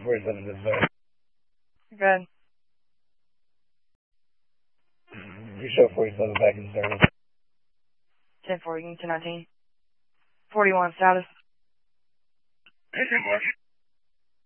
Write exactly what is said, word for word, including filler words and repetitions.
forty-seven, this is better. Good. You show forty-seven back in service. ten four, you can ten nineteen. forty-one, status. ten four.